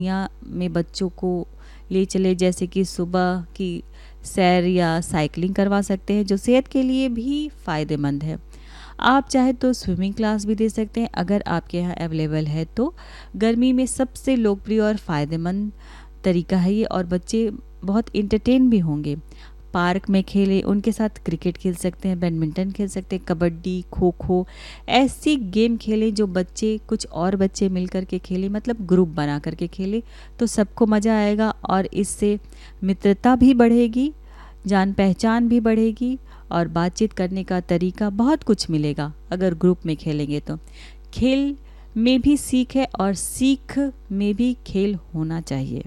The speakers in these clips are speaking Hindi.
या में बच्चों को ले चले, जैसे कि सुबह की सैर या साइकिलिंग करवा सकते हैं, जो सेहत के लिए भी फ़ायदेमंद है। आप चाहे तो स्विमिंग क्लास भी दे सकते हैं, अगर आपके यहाँ अवेलेबल है तो। गर्मी में सबसे लोकप्रिय और फ़ायदेमंद तरीका है ये, और बच्चे बहुत इंटरटेन भी होंगे। पार्क में खेलें, उनके साथ क्रिकेट खेल सकते हैं, बैडमिंटन खेल सकते हैं, कबड्डी, खो खो, ऐसी गेम खेलें जो बच्चे कुछ और बच्चे मिल कर के खेलें, मतलब ग्रुप बना कर के खेलें, तो सबको मज़ा आएगा और इससे मित्रता भी बढ़ेगी, जान पहचान भी बढ़ेगी और बातचीत करने का तरीका बहुत कुछ मिलेगा अगर ग्रुप में खेलेंगे तो। खेल में भी सीख है और सीख में भी खेल होना चाहिए।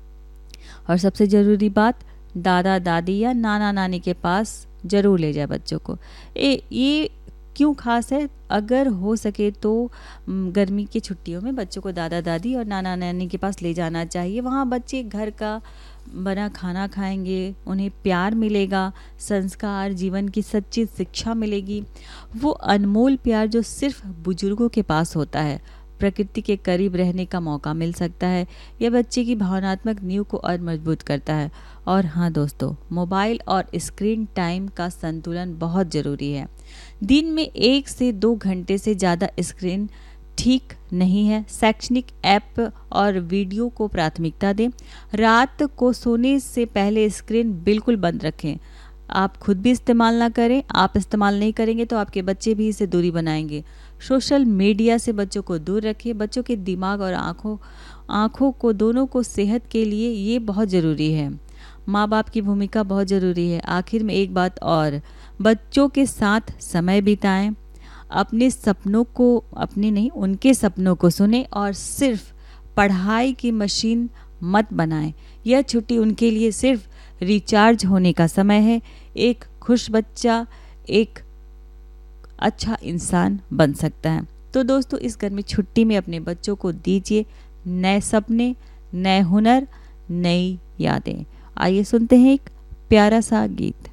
और सबसे ज़रूरी बात, दादा दादी या नाना नानी के पास ज़रूर ले जाए बच्चों को। ये क्यों खास है? अगर हो सके तो गर्मी की छुट्टियों में बच्चों को दादा दादी और नाना नानी के पास ले जाना चाहिए। वहाँ बच्चे घर का बना खाना खाएंगे, उन्हें प्यार मिलेगा, संस्कार, जीवन की सच्ची शिक्षा मिलेगी। वो अनमोल प्यार जो सिर्फ बुजुर्गों के पास होता है। प्रकृति के करीब रहने का मौका मिल सकता है। यह बच्चे की भावनात्मक नींव को और मजबूत करता है। और हाँ दोस्तों, मोबाइल और स्क्रीन टाइम का संतुलन बहुत ज़रूरी है। दिन में 1 से 2 घंटे से ज़्यादा स्क्रीन ठीक नहीं है। शैक्षणिक ऐप और वीडियो को प्राथमिकता दें। रात को सोने से पहले स्क्रीन बिल्कुल बंद रखें। आप खुद भी इस्तेमाल ना करें, आप इस्तेमाल नहीं करेंगे तो आपके बच्चे भी इससे दूरी बनाएंगे। सोशल मीडिया से बच्चों को दूर रखें। बच्चों के दिमाग और आँखों को दोनों को सेहत के लिए ये बहुत ज़रूरी है। माँ बाप की भूमिका बहुत ज़रूरी है। आखिर में एक बात और, बच्चों के साथ समय बिताएं। अपने सपनों को, अपने नहीं उनके सपनों को सुने और सिर्फ पढ़ाई की मशीन मत बनाएं। यह छुट्टी उनके लिए सिर्फ रिचार्ज होने का समय है। एक खुश बच्चा एक अच्छा इंसान बन सकता है। तो दोस्तों, इस गर्मी छुट्टी में अपने बच्चों को दीजिए नए सपने, नए हुनर, नई यादें। आइए सुनते हैं एक प्यारा सा गीत।